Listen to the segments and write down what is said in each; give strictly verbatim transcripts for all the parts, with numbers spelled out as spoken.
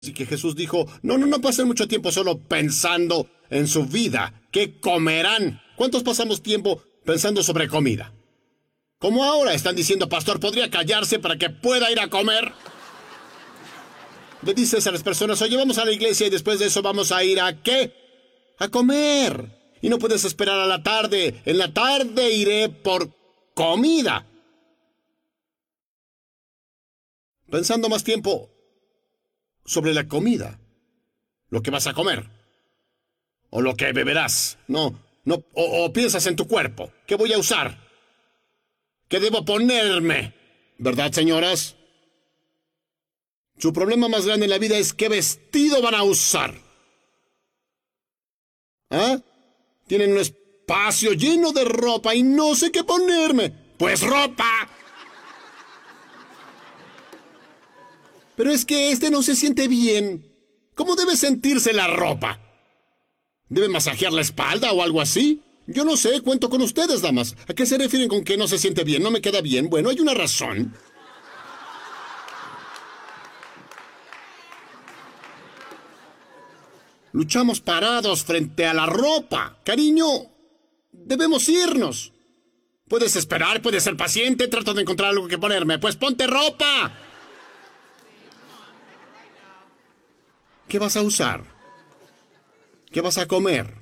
Así que Jesús dijo, no, no, no pasen mucho tiempo solo pensando en su vida. ¿Qué comerán? ¿Cuántos pasamos tiempo pensando sobre comida? Como ahora están diciendo, pastor, ¿podría callarse para que pueda ir a comer? Le dices a las personas, oye, vamos a la iglesia y después de eso vamos a ir a ¿qué? A comer. Y no puedes esperar a la tarde. En la tarde iré por comida. Pensando más tiempo sobre la comida, lo que vas a comer, o lo que beberás. No, no, o, o piensas en tu cuerpo. ¿Qué voy a usar? ¿Qué debo ponerme? ¿Verdad, señoras? Su problema más grande en la vida es qué vestido van a usar. ¿Ah? Tienen un espacio lleno de ropa y no sé qué ponerme. ¡Pues ropa! Pero es que este no se siente bien. ¿Cómo debe sentirse la ropa? ¿Debe masajear la espalda o algo así? Yo no sé, cuento con ustedes, damas. ¿A qué se refieren con que no se siente bien? ¿No me queda bien? Bueno, hay una razón. Luchamos parados frente a la ropa. Cariño, debemos irnos. Puedes esperar, puedes ser paciente. Trato de encontrar algo que ponerme. Pues ponte ropa. ¿Qué vas a usar? ¿Qué vas a comer?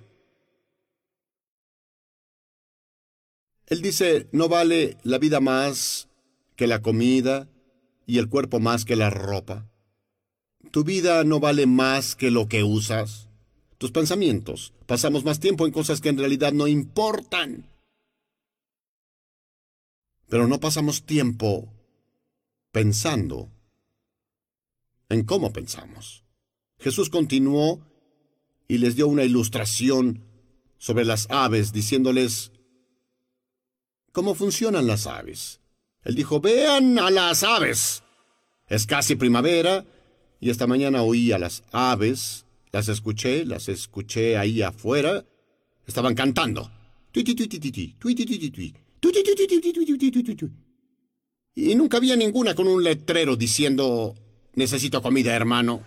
Él dice, no vale la vida más que la comida y el cuerpo más que la ropa. Tu vida no vale más que lo que usas. Tus pensamientos. Pasamos más tiempo en cosas que en realidad no importan. Pero no pasamos tiempo pensando en cómo pensamos. Jesús continuó y les dio una ilustración sobre las aves, diciéndoles cómo funcionan las aves. Él dijo, vean a las aves. Es casi primavera y esta mañana oí a las aves, las escuché, las escuché ahí afuera, estaban cantando. Y nunca había ninguna con un letrero diciendo, necesito comida, hermano.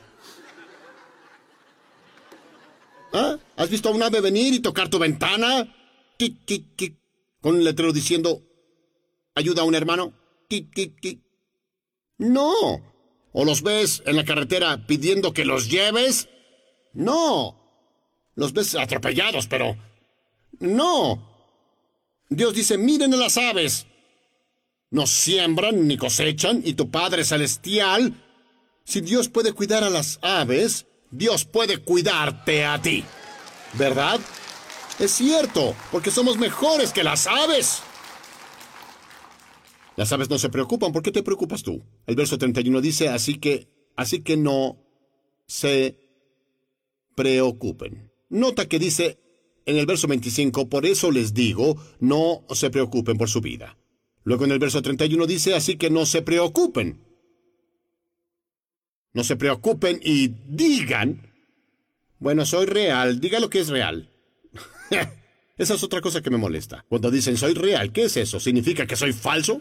¿Ah? ¿Has visto a un ave venir y tocar tu ventana? Tic, tic, tic, con un letrero diciendo, ayuda a un hermano. Tic, tic, tic. No. ¿O los ves en la carretera pidiendo que los lleves? No. Los ves atropellados, pero no. Dios dice, miren a las aves. No siembran ni cosechan, y tu Padre Celestial, si Dios puede cuidar a las aves, Dios puede cuidarte a ti. ¿Verdad? Es cierto, porque somos mejores que las aves. Las aves no se preocupan. ¿Por qué te preocupas tú? El verso treinta y uno dice, así que, así que no se preocupen. Nota que dice en el verso veinticinco, por eso les digo, no se preocupen por su vida. Luego en el verso treinta y uno dice, así que no se preocupen. No se preocupen y digan, bueno, soy real, diga lo que es real. Esa es otra cosa que me molesta. Cuando dicen soy real, ¿qué es eso? ¿Significa que soy falso?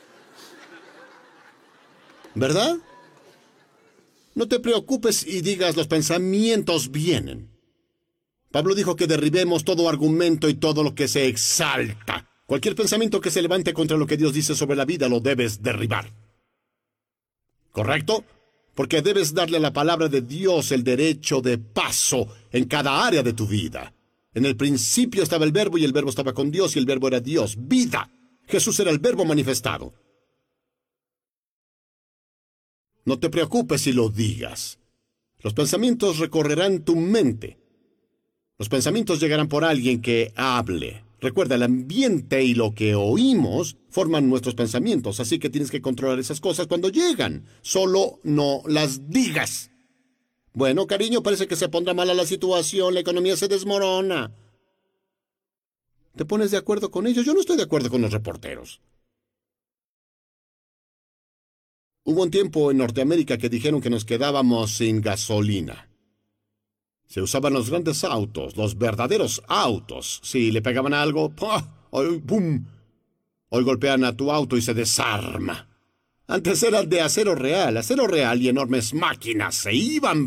¿Verdad? No te preocupes y digas los pensamientos vienen. Pablo dijo que derribemos todo argumento y todo lo que se exalta. Cualquier pensamiento que se levante contra lo que Dios dice sobre la vida lo debes derribar. ¿Correcto? Porque debes darle a la palabra de Dios el derecho de paso en cada área de tu vida. En el principio estaba el Verbo y el Verbo estaba con Dios y el Verbo era Dios. Vida. Jesús era el Verbo manifestado. No te preocupes si lo digas. Los pensamientos recorrerán tu mente. Los pensamientos llegarán por alguien que hable. Recuerda, el ambiente y lo que oímos forman nuestros pensamientos, así que tienes que controlar esas cosas cuando llegan. Solo no las digas. Bueno, cariño, parece que se pondrá mala la situación, la economía se desmorona. ¿Te pones de acuerdo con ellos? Yo no estoy de acuerdo con los reporteros. Hubo un tiempo en Norteamérica que dijeron que nos quedábamos sin gasolina. Se usaban los grandes autos, los verdaderos autos. Si le pegaban algo, ¡pah! ¡Ay, bum! Hoy golpean a tu auto y se desarma. Antes eran de acero real, acero real y enormes máquinas se iban